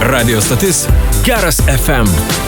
Radio stotis Geras FM.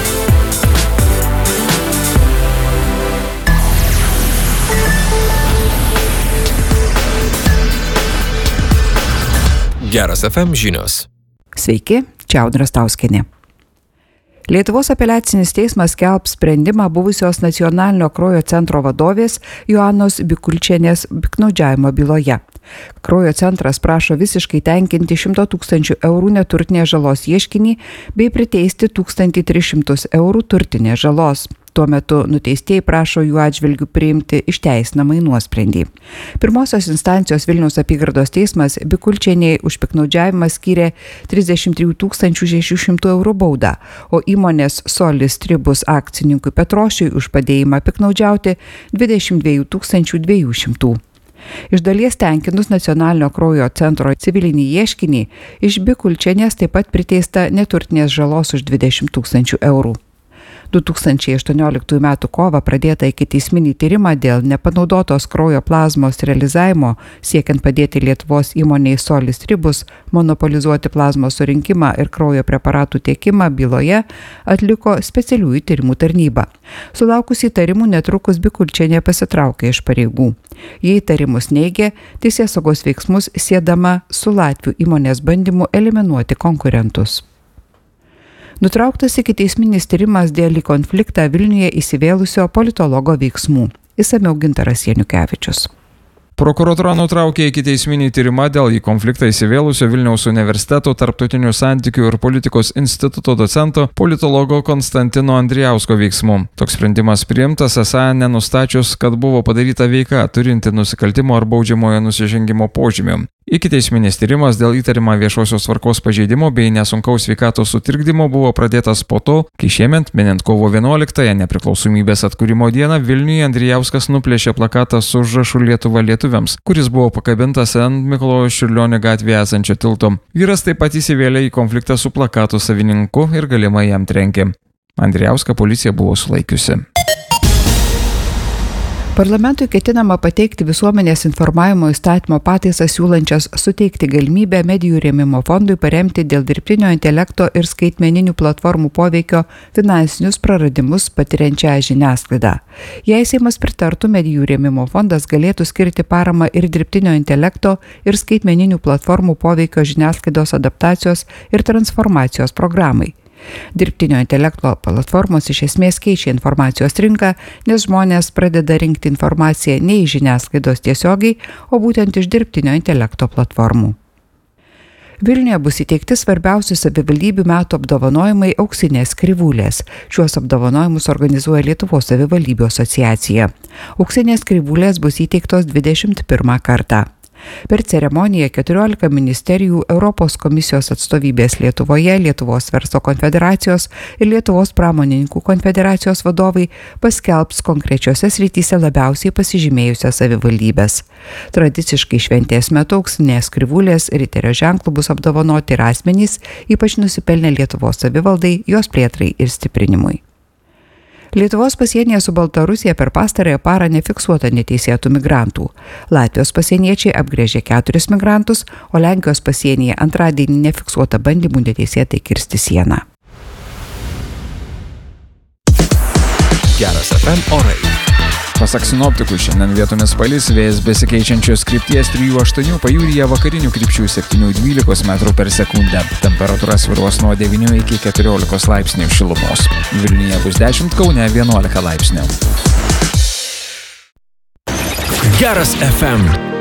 Geras FM žinios. Sveiki, čia Audra Stauskienė. Lietuvos apeliacinis teismas skelbs sprendimą buvusios Nacionalinio kraujo centro vadovės Joanos Bikulčienės piktnaudžiavimo byloje. Kraujo centras prašo visiškai tenkinti 100 000 eurų neturtinės žalos ieškinį bei priteisti 1300 eurų turtinės žalos. Tuo metu nuteistieji prašo jų atžvilgių priimti išteisinamąjį nuosprendį. Pirmosios instancijos Vilniaus apygardos teismas Bikulčienei už piktnaudžiavimą skyrė 33 600 eurų baudą, o įmonės Solis Tribus akcininkui Petrošiui už padėjimą piktnaudžiauti 22 200. Iš dalies tenkinus Nacionalinio kraujo centro civilinį ieškinį, iš Bikulčienės taip pat priteista neturtinės žalos už 20 000 eurų. 2018 m. kovą pradėtą ikiteisminį tyrimą dėl nepanaudotos kraujo plazmos realizavimo, siekiant padėti Lietuvos įmonei Solis Tribus monopolizuoti plazmos surinkimą ir kraujo preparatų tiekimą byloje, atliko specialiųjų tyrimų tarnyba. Sulaukus įtarimų netrukus Bikulčienė pasitraukė iš pareigų. Jei įtarimus neigė, teisėsaugos veiksmus siedama su Latvių įmonės bandymu eliminuoti konkurentus. Nutrauktas ikiteisminis tyrimas dėl į konfliktą Vilniuje įsivėlusio politologo veiksmų. Išsamiau Gintaras Janukevičius. Prokuratūra nutraukė ikiteisminį tyrimą dėl į konfliktą įsivėlusio Vilniaus universiteto tarptautinių santykių ir politikos instituto docento politologo Konstantino Andrijausko veiksmų. Toks sprendimas priimtas esą nenustačius, kad buvo padaryta veika turinti nusikaltimo ar baudžiamojo nusižengimo požymių. Ikiteisminis tyrimas dėl įtarimą viešosios tvarkos pažeidimo bei nesunkaus sveikatos sutrikdymo buvo pradėtas po to, kai šiemet, minint kovo 11-ąją nepriklausomybės atkūrimo dieną, Vilniuje Andrijauskas nuplėšė plakatą su užrašu Lietuva lietuviams, kuris buvo pakabintas ant Mikalojaus Čiurlionio gatvėje esančio tilto. Vyras taip pat įsivėlė į konfliktą su plakato savininku ir galimai jam trenkė. Andrijauską policija buvo sulaikiusi. Parlamentui ketinama pateikti visuomenės informavimo įstatymo pataisas siūlančias suteikti galimybę medijų rėmimo fondui paremti dėl dirbtinio intelekto ir skaitmeninių platformų poveikio finansinius praradimus patiriančią žiniasklaidą. Jei Seimas pritartų, medijų rėmimo fondas galėtų skirti paramą ir dirbtinio intelekto ir skaitmeninių platformų poveikio žiniasklaidos adaptacijos ir transformacijos programai. Dirbtinio intelekto platformos iš esmės keičia informacijos rinką, nes žmonės pradeda rinkti informaciją ne iš žiniasklaidos tiesiogiai, o būtent iš dirbtinio intelekto platformų. Vilniuje bus įteikti svarbiausi savivaldybių metų apdovanojimai Auksinės krivūlės. Šiuos apdovanojimus organizuoja Lietuvos savivaldybių asociacija. Auksinės krivūlės bus įteiktos 21 kartą. Per ceremoniją 14 ministerijų, Europos komisijos atstovybės Lietuvoje, Lietuvos verslo konfederacijos ir Lietuvos pramonininkų konfederacijos vadovai paskelbs konkrečiose srityse labiausiai pasižymėjusias savivaldybės. Tradiciškai šventės metu Auksinės krivūlės riterio ženklų bus apdovanoti ir asmenys, ypač nusipelnę Lietuvos savivaldai, jos plėtrai ir stiprinimui. Lietuvos pasienyje su Baltarusija per pastarąją parą nefiksuota neteisėtų migrantų. Latvijos pasieniečiai apgręžė 4 migrantus, o Lenkijos pasienyje antradienį nefiksuota bandymų neteisėtai kirsti sieną. Geras FM orai. Pasak sinoptikų, šiandien vietomis palis, vėjas besikeičiančios krypties 3-8, pajūryje vakarinių krypčių 7-12 metrų per sekundę. Temperatūra svyruos nuo 9 iki 14 laipsnių šilumos. Vilniuje bus 10, Kaune 11 laipsnių. Geras FM.